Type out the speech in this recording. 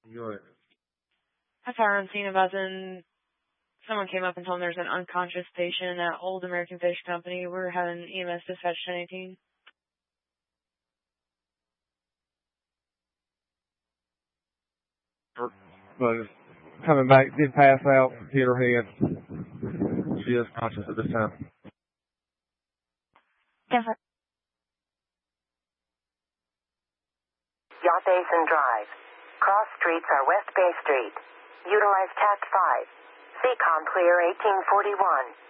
Go ahead. Hi, Fire on scene of Buzzin. Someone came up and told me there's an unconscious patient at Old American Fish Company. We're having EMS dispatch 1018. But coming back, did pass out, hit her head. She is conscious at this time. Different. Yacht Basin Drive. Cross streets are West Bay Street. Utilize Cat 5. CCOM clear 1841.